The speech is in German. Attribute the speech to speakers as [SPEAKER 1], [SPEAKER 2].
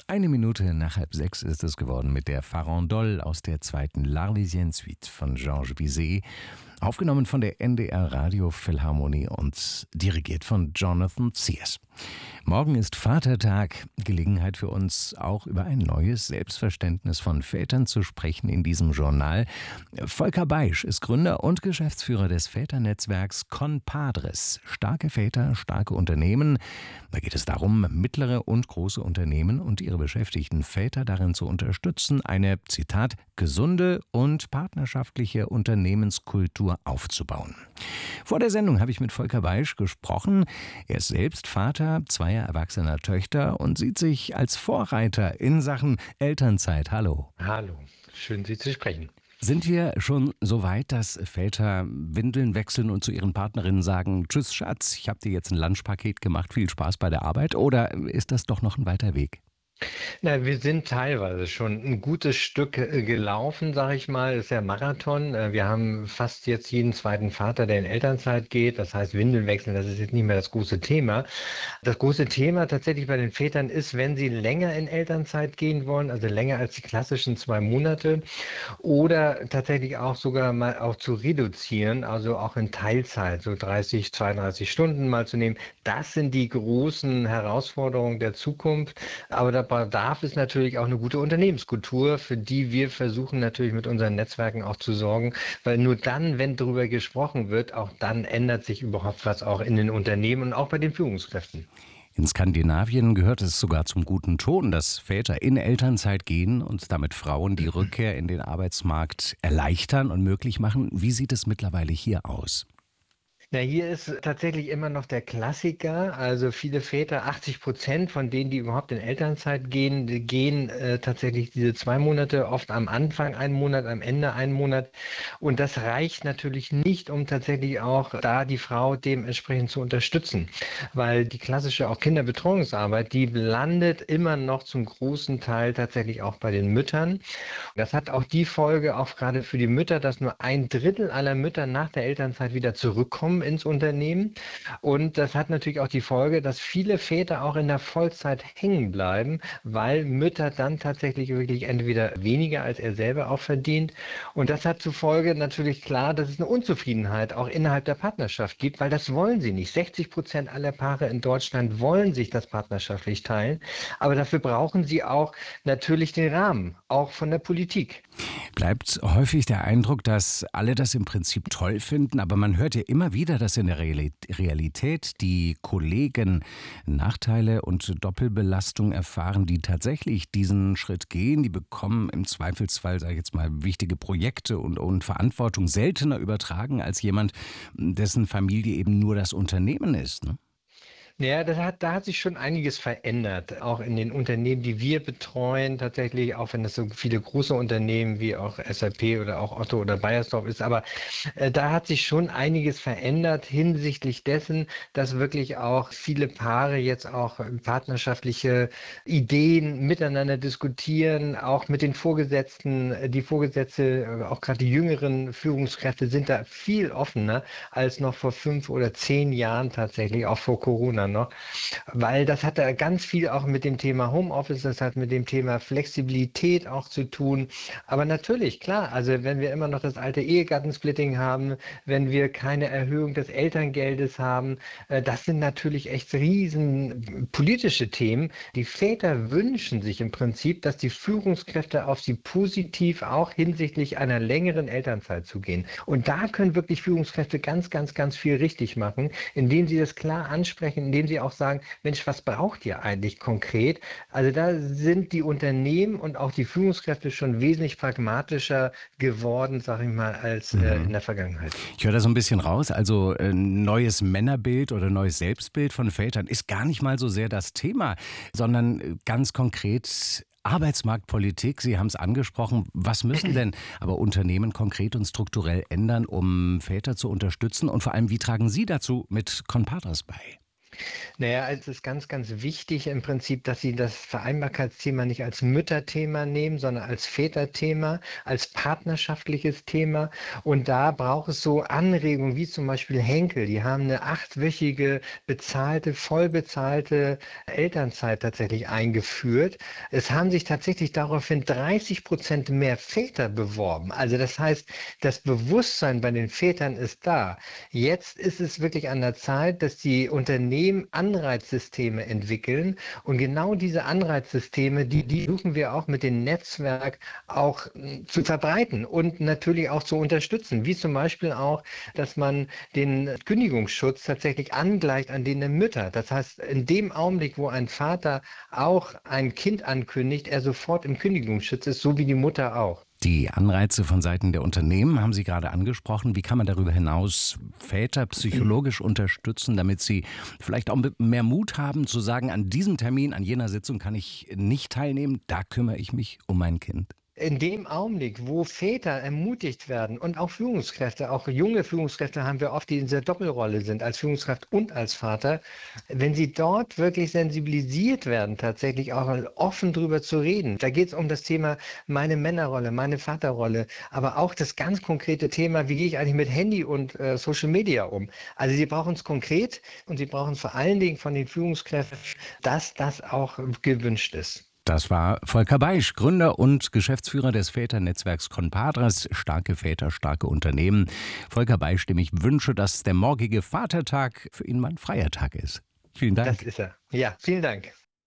[SPEAKER 1] Eine Minute nach 5:30 ist es geworden mit der Farandole aus der zweiten L'Arlésienne Suite von Georges Bizet, aufgenommen von der NDR Radio Philharmonie und dirigiert von Jonathan Sears. Morgen ist Vatertag, Gelegenheit für uns auch über ein neues Selbstverständnis von Vätern zu sprechen in diesem Journal. Volker Beisch ist Gründer und Geschäftsführer des Väternetzwerks Compadres. Starke Väter, starke Unternehmen. Da geht es darum, mittlere und große Unternehmen und ihre beschäftigten Väter darin zu unterstützen, eine, Zitat, gesunde und partnerschaftliche Unternehmenskultur aufzubauen. Vor der Sendung habe ich mit Volker Beisch gesprochen. Er ist selbst Vater zweier erwachsener Töchter und sieht sich als Vorreiter in Sachen Elternzeit. Hallo.
[SPEAKER 2] Hallo, schön Sie zu sprechen.
[SPEAKER 1] Sind wir schon so weit, dass Väter Windeln wechseln und zu ihren Partnerinnen sagen, tschüss Schatz, ich habe dir jetzt ein Lunchpaket gemacht, viel Spaß bei der Arbeit? Oder ist das doch noch ein weiter Weg?
[SPEAKER 2] Na, wir sind teilweise schon ein gutes Stück gelaufen, sage ich mal. Das ist ja Marathon. Wir haben fast jetzt jeden zweiten Vater, der in Elternzeit geht. Das heißt, Windeln wechseln, das ist jetzt nicht mehr das große Thema. Das große Thema tatsächlich bei den Vätern ist, wenn sie länger in Elternzeit gehen wollen, also länger als die klassischen 2 Monate, oder tatsächlich auch sogar mal auch zu reduzieren, also auch in Teilzeit, so 30, 32 Stunden mal zu nehmen. Das sind die großen Herausforderungen der Zukunft. Aber da bedarf es natürlich auch eine gute Unternehmenskultur, für die wir versuchen natürlich mit unseren Netzwerken auch zu sorgen, weil nur dann, wenn darüber gesprochen wird, auch dann ändert sich überhaupt was auch in den Unternehmen und auch bei den Führungskräften.
[SPEAKER 1] In Skandinavien gehört es sogar zum guten Ton, dass Väter in Elternzeit gehen und damit Frauen die Rückkehr in den Arbeitsmarkt erleichtern und möglich machen. Wie sieht es mittlerweile hier aus?
[SPEAKER 2] Na, hier ist tatsächlich immer noch der Klassiker. Also viele Väter, 80% von denen, die überhaupt in Elternzeit gehen, gehen tatsächlich diese 2 Monate, oft am Anfang 1 Monat, am Ende 1 Monat. Und das reicht natürlich nicht, um tatsächlich auch da die Frau dementsprechend zu unterstützen. Weil die klassische auch Kinderbetreuungsarbeit, die landet immer noch zum großen Teil tatsächlich auch bei den Müttern. Das hat auch die Folge, auch gerade für die Mütter, dass nur 1/3 aller Mütter nach der Elternzeit wieder zurückkommen ins Unternehmen. Und das hat natürlich auch die Folge, dass viele Väter auch in der Vollzeit hängen bleiben, weil Mütter dann tatsächlich wirklich entweder weniger als er selber auch verdient. Und das hat zur Folge natürlich klar, dass es eine Unzufriedenheit auch innerhalb der Partnerschaft gibt, weil das wollen sie nicht. 60% aller Paare in Deutschland wollen sich das partnerschaftlich teilen. Aber dafür brauchen sie auch natürlich den Rahmen, auch von der Politik.
[SPEAKER 1] Bleibt häufig der Eindruck, dass alle das im Prinzip toll finden, aber man hört ja immer wieder, dass in der Realität die Kollegen Nachteile und Doppelbelastung erfahren, die tatsächlich diesen Schritt gehen. Die bekommen im Zweifelsfall, sage ich jetzt mal, wichtige Projekte und Verantwortung seltener übertragen als jemand, dessen Familie eben nur das Unternehmen ist, ne?
[SPEAKER 2] Ja, da hat sich schon einiges verändert, auch in den Unternehmen, die wir betreuen, tatsächlich, auch wenn es so viele große Unternehmen wie auch SAP oder auch Otto oder Beiersdorf ist. Aber da hat sich schon einiges verändert hinsichtlich dessen, dass wirklich auch viele Paare jetzt auch partnerschaftliche Ideen miteinander diskutieren, auch mit den Vorgesetzten. Die Vorgesetzte, auch gerade die jüngeren Führungskräfte sind da viel offener als noch vor 5 oder 10 Jahren tatsächlich, auch vor Corona noch, weil das hat da ganz viel auch mit dem Thema Homeoffice, das hat mit dem Thema Flexibilität auch zu tun. Aber natürlich, klar, also wenn wir immer noch das alte Ehegattensplitting haben, wenn wir keine Erhöhung des Elterngeldes haben, das sind natürlich echt riesen politische Themen. Die Väter wünschen sich im Prinzip, dass die Führungskräfte auf sie positiv auch hinsichtlich einer längeren Elternzeit zugehen. Und da können wirklich Führungskräfte ganz, ganz, ganz viel richtig machen, indem sie das klar ansprechen, indem sie auch sagen, Mensch, was braucht ihr eigentlich konkret? Also da sind die Unternehmen und auch die Führungskräfte schon wesentlich pragmatischer geworden, sage ich mal, als in der Vergangenheit.
[SPEAKER 1] Ich höre da so ein bisschen raus, also neues Männerbild oder neues Selbstbild von Vätern ist gar nicht mal so sehr das Thema, sondern ganz konkret Arbeitsmarktpolitik. Sie haben es angesprochen. Was müssen denn aber Unternehmen konkret und strukturell ändern, um Väter zu unterstützen? Und vor allem, wie tragen Sie dazu mit Compadres bei?
[SPEAKER 2] Naja, es ist ganz, ganz wichtig im Prinzip, dass Sie das Vereinbarkeitsthema nicht als Mütterthema nehmen, sondern als Väterthema, als partnerschaftliches Thema. Und da braucht es so Anregungen wie zum Beispiel Henkel. Die haben eine 8-wöchige bezahlte, vollbezahlte Elternzeit tatsächlich eingeführt. Es haben sich tatsächlich daraufhin 30% mehr Väter beworben. Also das heißt, das Bewusstsein bei den Vätern ist da. Jetzt ist es wirklich an der Zeit, dass die Unternehmen Anreizsysteme entwickeln. Und genau diese Anreizsysteme, die suchen wir auch mit dem Netzwerk auch zu verbreiten und natürlich auch zu unterstützen. Wie zum Beispiel auch, dass man den Kündigungsschutz tatsächlich angleicht an den der Mütter. Das heißt, in dem Augenblick, wo ein Vater auch ein Kind ankündigt, er sofort im Kündigungsschutz ist, so wie die Mutter auch.
[SPEAKER 1] Die Anreize von Seiten der Unternehmen haben Sie gerade angesprochen. Wie kann man darüber hinaus Väter psychologisch unterstützen, damit sie vielleicht auch mehr Mut haben zu sagen, an diesem Termin, an jener Sitzung kann ich nicht teilnehmen, da kümmere ich mich um mein Kind?
[SPEAKER 2] In dem Augenblick, wo Väter ermutigt werden und auch Führungskräfte, auch junge Führungskräfte haben wir oft, die in dieser Doppelrolle sind, als Führungskraft und als Vater, wenn sie dort wirklich sensibilisiert werden, tatsächlich auch offen drüber zu reden. Da geht es um das Thema meine Männerrolle, meine Vaterrolle, aber auch das ganz konkrete Thema, wie gehe ich eigentlich mit Handy und Social Media um? Also sie brauchen es konkret und sie brauchen vor allen Dingen von den Führungskräften, dass das auch gewünscht ist.
[SPEAKER 1] Das war Volker Beisch, Gründer und Geschäftsführer des Väternetzwerks Compadres. Starke Väter, starke Unternehmen. Volker Beisch, dem ich wünsche, dass der morgige Vatertag für ihn mal ein freier Tag ist. Vielen Dank.
[SPEAKER 2] Das ist er. Ja, vielen Dank.